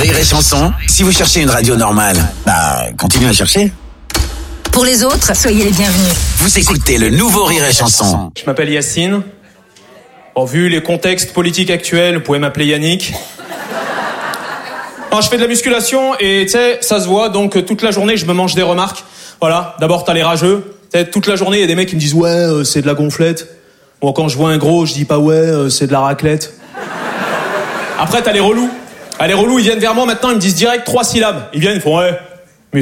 Rire et Chanson, si vous cherchez une radio normale, continuez à chercher. Pour les autres, soyez les bienvenus. Vous écoutez le nouveau Rire et Chanson. Je m'appelle Yacine. Bon, vu les contextes politiques actuels, vous pouvez m'appeler Yannick. Alors, je fais de la musculation et tu sais, ça se voit, donc toute la journée, je me mange des remarques. Voilà, d'abord, t'as les rageux. Toute la journée, il y a des mecs qui me disent « Ouais, c'est de la gonflette ». Bon, quand je vois un gros, je dis pas « Ouais, c'est de la raclette ». Après, t'as les relous. Ah, les relous, ils viennent vers moi maintenant, ils me disent direct 3 syllabes. Ils viennent, ils font « Ouais, muscu ».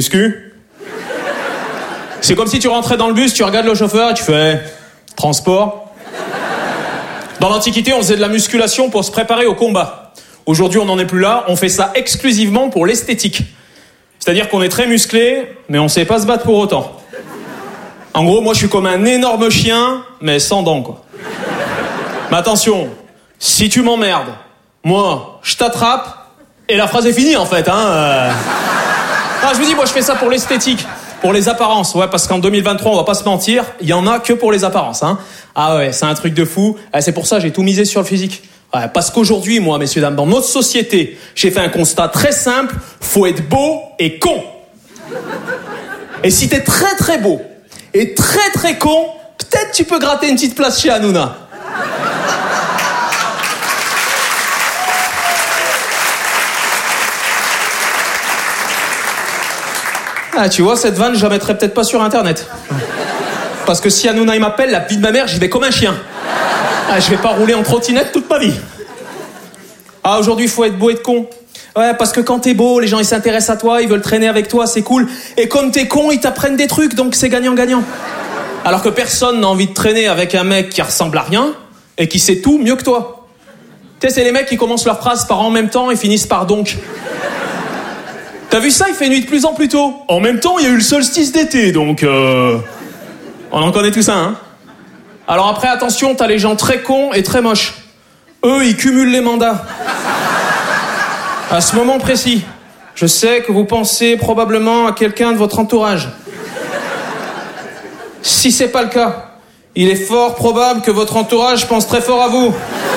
C'est comme si tu rentrais dans le bus, tu regardes le chauffeur et tu fais « Transport ». Dans l'Antiquité, on faisait de la musculation pour se préparer au combat. Aujourd'hui, on n'en est plus là, on fait ça exclusivement pour l'esthétique. C'est-à-dire qu'on est très musclé, mais on sait pas se battre pour autant. En gros, moi, je suis comme un énorme chien, mais sans dents, quoi. Mais attention, si tu m'emmerdes, moi, je t'attrape, et la phrase est finie, en fait, Ah, je vous dis, moi, je fais ça pour l'esthétique, pour les apparences, ouais, parce qu'en 2023, on va pas se mentir, il y en a que pour les apparences, Ah ouais, c'est un truc de fou, c'est pour ça que j'ai tout misé sur le physique. Ouais, parce qu'aujourd'hui, moi, messieurs, dames, dans notre société, j'ai fait un constat très simple, faut être beau et con. Et si t'es très très beau et très très con, peut-être tu peux gratter une petite place chez Hanouna. Ah, tu vois, cette vanne, je la mettrai peut-être pas sur Internet. Parce que si Hanouna il m'appelle, la vie de ma mère, j'y vais comme un chien. Je vais pas rouler en trottinette toute ma vie. Ah, aujourd'hui, il faut être beau et être con. Ouais, parce que quand t'es beau, les gens, ils s'intéressent à toi, ils veulent traîner avec toi, c'est cool. Et comme t'es con, ils t'apprennent des trucs, donc c'est gagnant-gagnant. Alors que personne n'a envie de traîner avec un mec qui ressemble à rien et qui sait tout mieux que toi. Tu sais, c'est les mecs qui commencent leur phrase par en même temps et finissent par donc. T'as vu ça? Il fait nuit de plus en plus tôt. En même temps, il y a eu le solstice d'été, donc on en connaît tout ça, Alors après, attention, t'as les gens très cons et très moches. Eux, ils cumulent les mandats. À ce moment précis, je sais que vous pensez probablement à quelqu'un de votre entourage. Si c'est pas le cas, il est fort probable que votre entourage pense très fort à vous.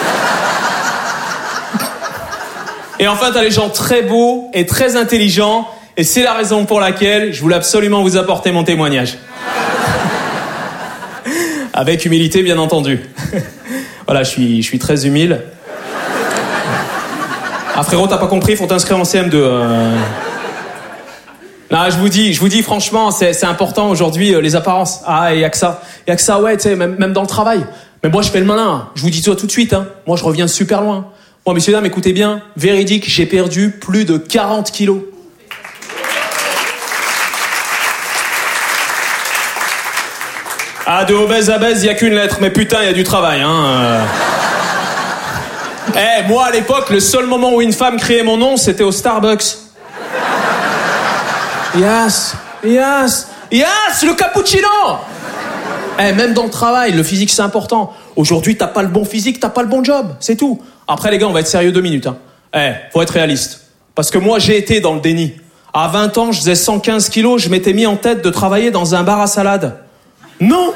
Et enfin, t'as les gens très beaux et très intelligents, et c'est la raison pour laquelle je voulais absolument vous apporter mon témoignage. Avec humilité, bien entendu. Voilà, je suis très humile. Ah frérot, t'as pas compris, faut t'inscrire en CM2. Non, je vous dis franchement, c'est important aujourd'hui, les apparences. Ah, il y a que ça, ouais, tu sais, même dans le travail. Mais moi, je fais le malin. Je vous dis ça tout de suite, Moi, je reviens super loin. Moi, messieurs, dames, écoutez bien, véridique, j'ai perdu plus de 40 kilos. Ah, de obèse à baise, il y a qu'une lettre, mais putain, il y a du travail, moi, à l'époque, le seul moment où une femme criait mon nom, c'était au Starbucks. Yes, le cappuccino. Même dans le travail, le physique, c'est important. Aujourd'hui, t'as pas le bon physique, t'as pas le bon job, c'est tout. Après, les gars, on va être sérieux 2 minutes, faut être réaliste. Parce que moi, j'ai été dans le déni. À 20 ans, je faisais 115 kilos, je m'étais mis en tête de travailler dans un bar à salade. Non.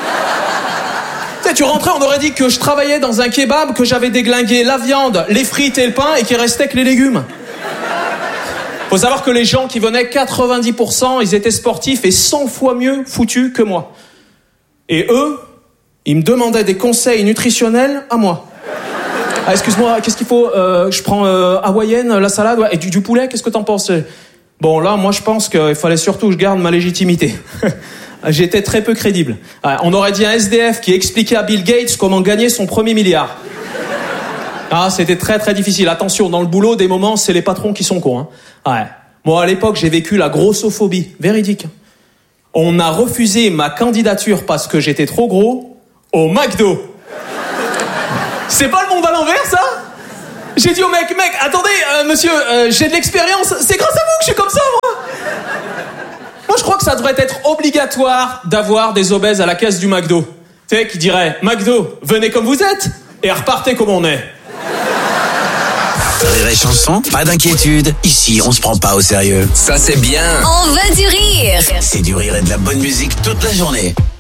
Tu rentrais, on aurait dit que je travaillais dans un kebab, que j'avais déglingué la viande, les frites et le pain, et qu'il restait que les légumes. Faut savoir que les gens qui venaient, 90%, ils étaient sportifs et 100 fois mieux foutus que moi. Et eux, ils me demandaient des conseils nutritionnels à moi. Ah, excuse-moi, qu'est-ce qu'il faut? Je prends hawaïenne, la salade, ouais, et du poulet, qu'est-ce que t'en penses? Bon, là, moi, je pense qu'il fallait surtout que je garde ma légitimité. J'étais très peu crédible. On aurait dit un SDF qui expliquait à Bill Gates comment gagner son premier milliard. Ah, c'était très très difficile. Attention, dans le boulot, des moments, c'est les patrons qui sont cons. Ouais. Moi, à l'époque, j'ai vécu la grossophobie. Véridique. On a refusé ma candidature parce que j'étais trop gros au McDo. C'est pas le monde à l'envers, ça? J'ai dit au mec, attendez, monsieur, j'ai de l'expérience. C'est grâce à vous que je suis comme ça, moi. Moi, je crois que ça devrait être obligatoire d'avoir des obèses à la caisse du McDo. Tu sais, qui dirait, McDo, venez comme vous êtes et repartez comme on est. Rire et Chanson, pas d'inquiétude. Ici, on se prend pas au sérieux. Ça, c'est bien. On veut du rire. C'est du rire et de la bonne musique toute la journée.